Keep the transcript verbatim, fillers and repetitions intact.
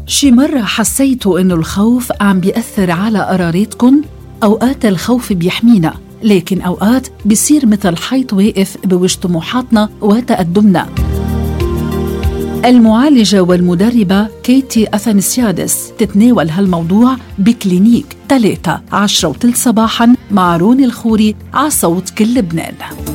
شي مرة حسيتوا إنه الخوف عم بيأثر على قراراتكن؟ أوقات الخوف بيحمينا، لكن أوقات بيصير مثل حيط واقف بوجه طموحاتنا وتقدمنا. المعالجة والمدربة كيتي أثنسيادس تتناول هالموضوع بكلينيك ثلاثة عشرة وثلث صباحاً مع روني الخوري على صوت كل لبنان.